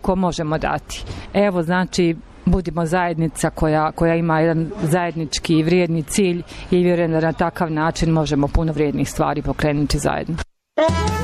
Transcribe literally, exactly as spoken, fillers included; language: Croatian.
koliko možemo dati. Evo, znači, budimo zajednica koja, koja ima jedan zajednički i vrijedni cilj i vjerujem da na takav način možemo puno vrijednih stvari pokrenuti zajedno.